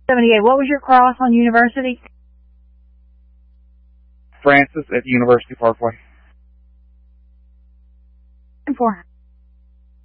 78. What was your cross on University? Francis at University Parkway. And 4.